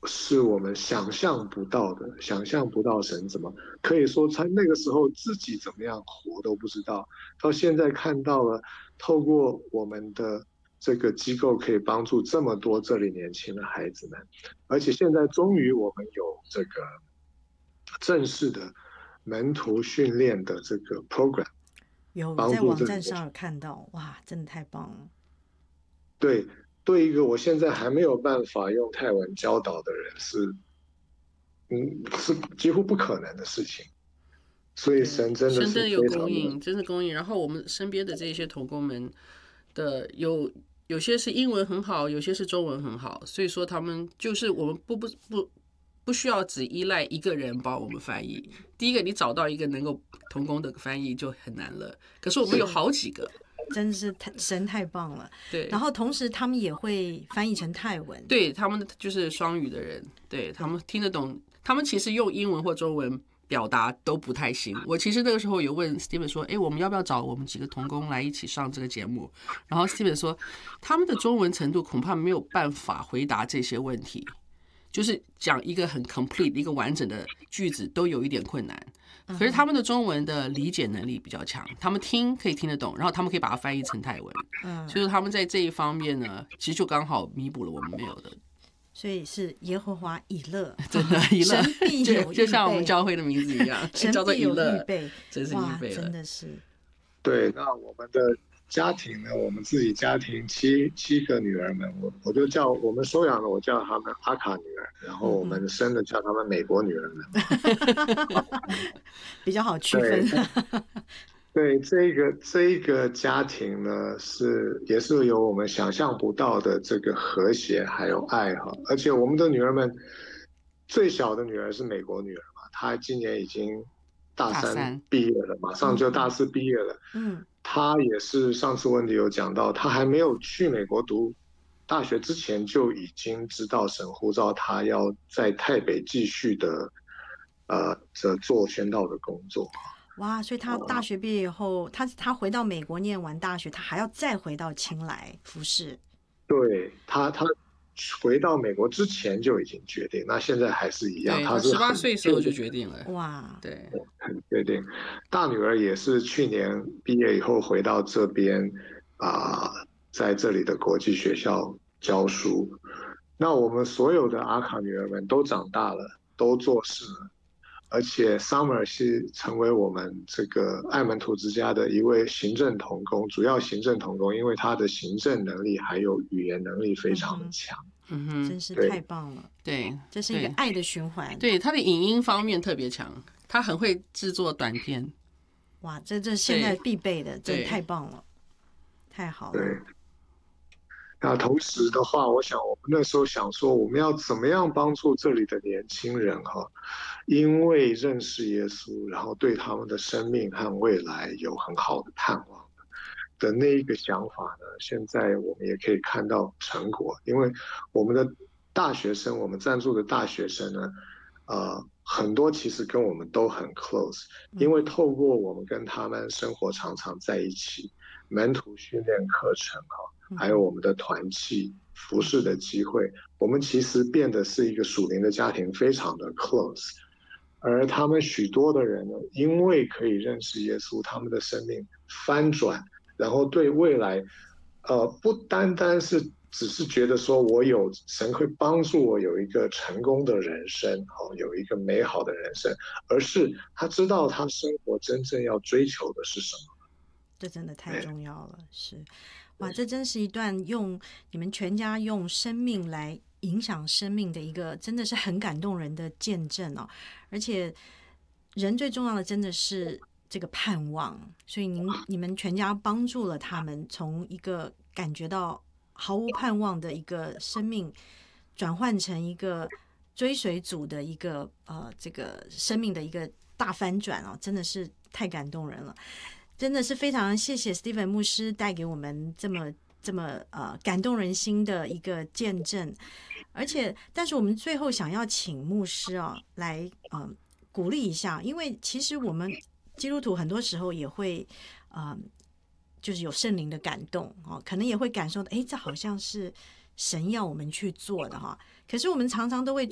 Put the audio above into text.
是我们想象不到的，想象不到神怎么可以说他那个时候自己怎么样活都不知道，到现在看到了，透过我们的这个机构可以帮助这么多这里年轻的孩子们，而且现在终于我们有这个正式的门徒训练的这个 program， 有帮在网助这里的站上有看到，哇，真的太棒了。 对对一个我现在还没有办法用泰文教导的人是几乎不可能的事情。所以对， 神真的是神真的有非常的供应，真是供应。然后我们身边的这些童工们的有些是英文很好，有些是中文很好，所以说他们就是我们不需要只依赖一个人帮我们翻译。第一个，你找到一个能够童工的翻译就很难了。可是我们有好几个， 真是神太棒了。 对， 然后同时他们也会翻译成泰文， 对他们就是双语的人，对他们听得懂，他们其实用英文或中文表达都不太行。我其实那个时候有问 Steven 说，我们要不要找我们几个童工来一起上这个节目？然后 Steven 说，他们的中文程度恐怕没有办法回答这些问题，就是讲一个很 complete 一个完整的句子都有一点困难。可是他们的中文的理解能力比较强，他们听可以听得懂，然后他们可以把它翻译成泰文。所以说他们在这一方面呢，其实就刚好弥补了我们没有的。 所以是耶和华以勒， 真的以勒， 神必有预备， 就像我们教会的名字一样， 神叫做以必有预勒， 备， 真是哇， 预备了。 真的是。 对。那我们的家庭呢？我们自己家庭七个女儿们，我就叫我们收养的，我叫她们阿卡女儿，然后我们生的叫她们美国女儿们， 比较好区分。 对，这个家庭呢，也是有我们想象不到的这个和谐还有爱哈，而且我们的女儿们，最小的女儿是美国女儿嘛，她今年已经大三毕业了，马上就大四毕业了。她也是上次温迪有讲到，她还没有去美国读大学之前就已经知道神呼召她要在台北继续的做宣道的工作。 哇，所以他大学毕业以后，他回到美国念完大学，他还要再回到清莱服侍。 对，他回到美国之前就已经决定，那现在还是一样， 对， 他是 18岁的时候就决定了。 哇， 对， 很确定。大女儿也是去年毕业以后回到这边在这里的国际学校教书。那我们所有的阿卡女儿们都长大了，都做事了。而且 Summer 是成为我们这个爱门徒之家的一位行政同工，主要行政同工，因为他的行政能力还有语言能力非常的强。 真是太棒了。 对， 这是一个爱的循环。 对，他的影音方面特别强，他很会制作短片。 哇，这现在必备的，真的太棒了，太好了。 对。那同时的话，我想我们那时候想说，我们要怎么样帮助这里的年轻人哈，因为认识耶稣，然后对他们的生命和未来有很好的盼望的那一个想法呢，现在我们也可以看到成果。因为我们的大学生，我们赞助的大学生呢，很多其实跟我们都很 close， 因为透过我们跟他们生活常常在一起，门徒训练课程还有我们的团契服侍的机会，我们其实变得是一个属灵的家庭，非常的 close。而他们许多的人呢，因为可以认识耶稣，他们的生命翻转，然后对未来，不单单是只是觉得说我有神会帮助我有一个成功的人生，有一个美好的人生，而是他知道他生活真正要追求的是什么。 这真的太重要了，是。哇，这真是一段用你们全家用生命来影响生命的一个，真的是很感动人的见证哦。而且人最重要的真的是这个盼望，所以你们全家帮助了他们从一个感觉到毫无盼望的一个生命，转换成一个追随主的一个这个生命的一个大翻转哦，真的是太感动人了。真的是非常谢谢 Steven 牧师带给我们这么感动人心的一个见证，但是我们最后想要请牧师来鼓励一下，因为其实我们基督徒很多时候也会就是有圣灵的感动可能也会感受到，这好像是神要我们去做的可是我们常常都会